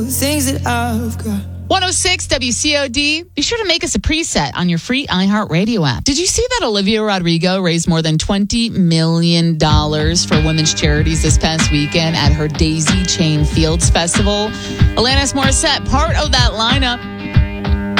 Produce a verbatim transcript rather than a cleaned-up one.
Things that I've got. one oh six W C O D. Be sure to make us a preset on your free iHeartRadio app. Did you see that Olivia Rodrigo raised more than twenty million dollars for women's charities this past weekend at her Daisy Chain Fields Festival? Alanis Morissette, part of that lineup.